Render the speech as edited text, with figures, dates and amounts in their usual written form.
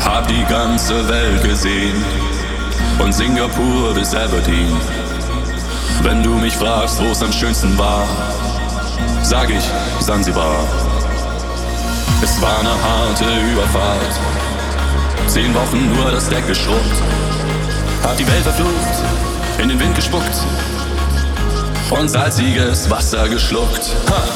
Hab die ganze Welt gesehen, von Singapur bis Aberdeen. Wenn du mich fragst, wo es am schönsten war, sag ich Sansibar. Es war eine harte Überfahrt, 10 Wochen nur das Deck geschrubbt. Hab die Welt verflucht, in den Wind gespuckt und salziges Wasser geschluckt. Ha!